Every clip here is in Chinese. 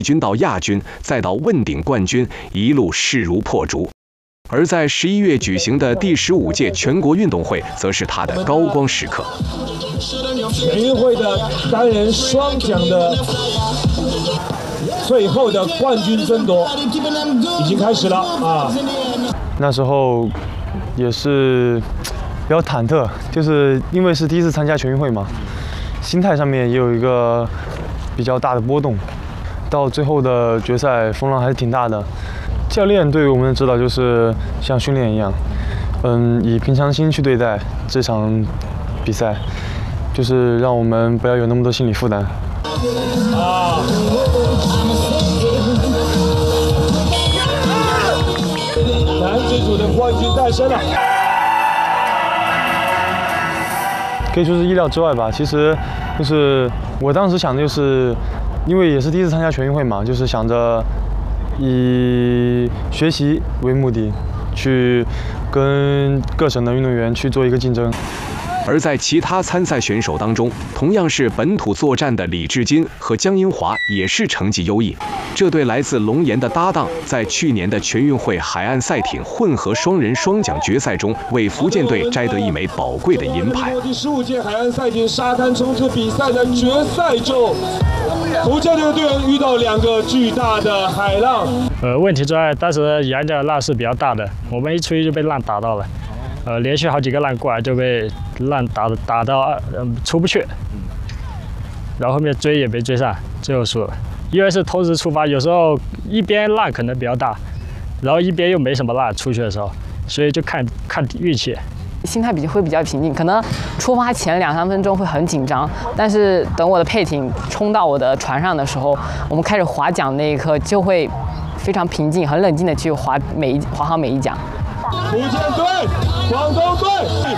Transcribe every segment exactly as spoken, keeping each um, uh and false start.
军到亚军，再到问鼎冠军，一路势如破竹。而在十一月举行的第十五届全国运动会，则是他的高光时刻。 全运会的单人双桨的最后的冠军争夺已经开始了啊！ 那时候也是比较忐忑，就是因为是第一次参加全运会嘛，心态上面也有一个比较大的波动。到最后的决赛，风浪还是挺大的。教练对于我们的指导就是像训练一样，嗯，以平常心去对待这场比赛，就是让我们不要有那么多心理负担。啊！男子组的冠军诞生了，可以说是意料之外吧。其实，就是我当时想的就是，因为也是第一次参加全运会嘛，就是想着以学习为目的，去跟各省的运动员去做一个竞争。 而在其他参赛选手当中，同样是本土作战的李志金和江英华也是成绩优异。这对来自龙岩的搭档，在去年的全运会海岸赛艇混合双人双桨决赛中，为福建队摘得一枚宝贵的银牌。 第十五届海岸赛艇沙滩冲刺比赛的决赛中，福建队的队员遇到两个巨大的海浪。 呃，问题在当时沿着浪是比较大的，我们一出去就被浪打到了。呃，连续好几个浪过来就被浪打打到嗯出不去，然后后面追也没追上，最后输了。因为是同时出发，有时候一边浪可能比较大，然后一边又没什么浪出去的时候，所以就看看运气。 心态比会比较平静，可能出发前两三分钟会很紧张，但是等我的配艇冲到我的船上的时候，我们开始划桨那一刻就会非常平静、很冷静的去划每一划好每一桨。 福建队，广东队。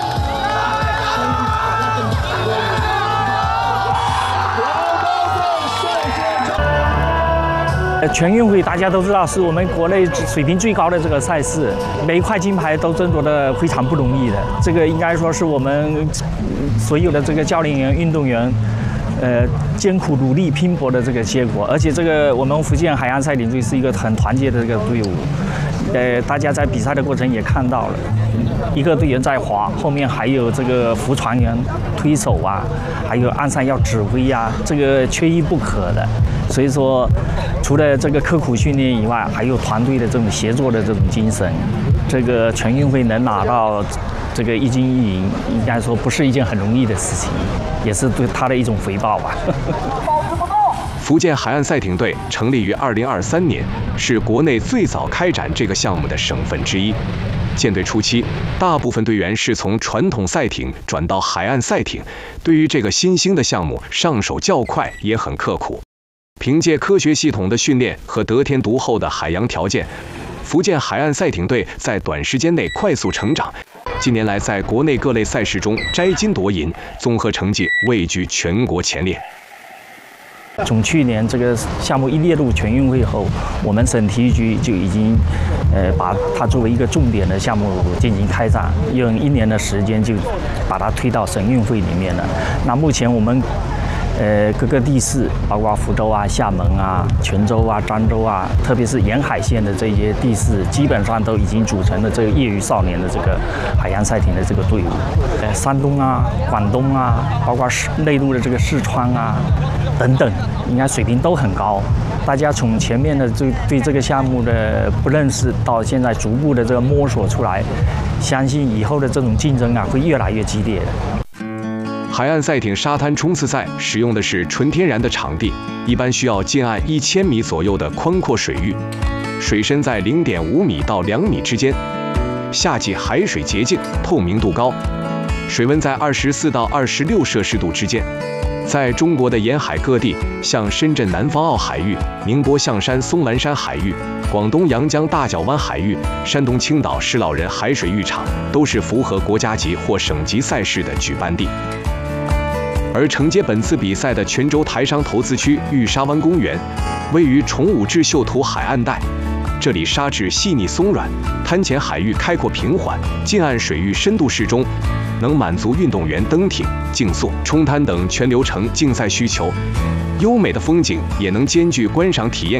全运会大家都知道是我们国内水平最高的这个赛事，每一块金牌都争夺的非常不容易的。这个应该说是我们所有的这个教练员、运动员，呃，艰苦努力拼搏的这个结果。而且这个我们福建海岸赛艇队是一个很团结的这个队伍，呃，大家在比赛的过程也看到了，一个队员在划，后面还有这个扶船员、推手啊，还有岸上要指挥啊，这个缺一不可的。所以说，除了这个刻苦训练以外，还有团队的这种协作的这种精神。这个全运会能拿到这个一金一银，应该说不是一件很容易的事情，也是对他的一种回报吧。 福建海岸赛艇队成立于二零二三年，是国内最早开展这个项目的省份之一。建队初期，大部分队员是从传统赛艇转到海岸赛艇，对于这个新兴的项目上手较快，也很刻苦。凭借科学系统的训练和得天独厚的海洋条件，福建海岸赛艇队在短时间内快速成长。近年来，在国内各类赛事中摘金夺银，综合成绩位居全国前列。 从去年这个项目一列入全运会后，我们省体育局就已经，呃，把它作为一个重点的项目进行开展，用一年的时间就把它推到省运会里面了。那目前我们。呃，各个地市，包括福州啊、厦门啊、泉州啊、漳州啊，特别是沿海线的这些地市，基本上都已经组成了这个业余少年的这个海洋赛艇的这个队伍。呃，山东啊、广东啊，包括内陆的这个四川啊等等，应该水平都很高。大家从前面的对对这个项目的不认识，到现在逐步的这个摸索出来，相信以后的这种竞争啊，会越来越激烈的。 海岸赛艇沙滩冲刺赛使用的是纯天然的场地，一般需要近岸一千米左右的宽阔水域，水深在零点五米到两米之间。夏季海水洁净，透明度高，水温在二十四到二十六摄氏度之间。在中国的沿海各地，像深圳南方澳海域、宁波象山松兰山海域、广东阳江大角湾海域、山东青岛施老人海水浴场，都是符合国家级或省级赛事的举办地。而承接本次比赛的泉州台商投资区玉沙湾公园，位于崇武至秀图海岸带。这里沙质细腻松软，滩前海域开阔平缓，近岸水域深度适中，能满足运动员登艇、竞速、冲滩等全流程竞赛需求。优美的风景也能兼具观赏体验